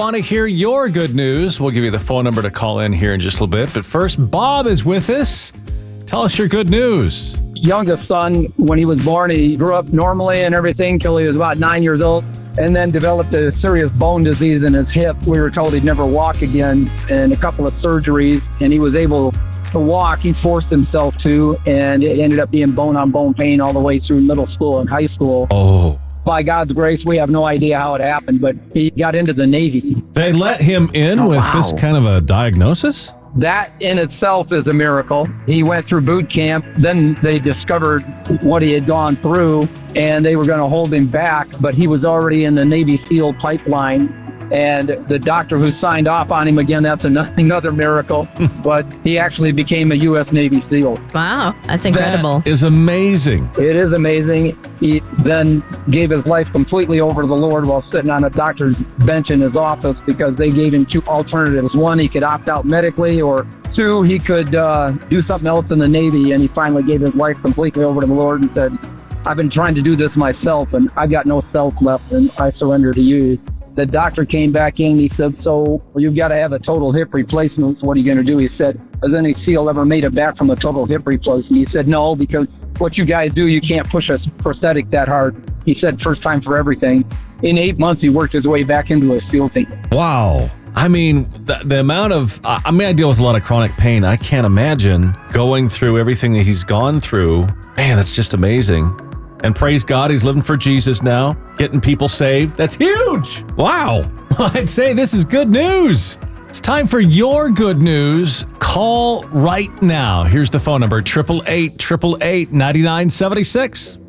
want to hear your good news. We'll give you the phone number to call in here in just a little bit. But first, Bob is with us. Tell us your good news. Youngest son, when he was born, he grew up normally and everything till he was about 9 years old, and then developed a serious bone disease in his hip. We were told he'd never walk again, and a couple of surgeries, and he was able to walk. He forced himself to, and it ended up being bone-on-bone pain all the way through middle school and high school. Oh. By God's grace, we have no idea how it happened, but he got into the Navy. They let him in with this kind of a diagnosis? That in itself is a miracle. He went through boot camp. Then they discovered what he had gone through, and they were going to hold him back, but he was already in the Navy SEAL pipeline. And the doctor who signed off on him again, that's another miracle. But he actually became a U.S. Navy SEAL. Wow, that's incredible. That is amazing. It is amazing. He then gave his life completely over to the Lord while sitting on a doctor's bench in his office, because they gave him two alternatives. One, he could opt out medically, or two, he could do something else in the Navy. And he finally gave his life completely over to the Lord and said, I've been trying to do this myself, and I've got no self left, and I surrender to you. The doctor came back in. He said, so you've got to have a total hip replacement. So what are you going to do? He said, has any SEAL ever made it back from a total hip replacement? He said, no, because what you guys do, you can't push a prosthetic that hard. He said, first time for everything. In 8 months, he worked his way back into a SEAL team. Wow. I mean, the amount of, I deal with a lot of chronic pain. I can't imagine going through everything that he's gone through. Man, that's just amazing. And praise God, he's living for Jesus now, getting people saved. That's huge. Wow. I'd say this is good news. It's time for your good news. Call right now. Here's the phone number, 888-888-9976.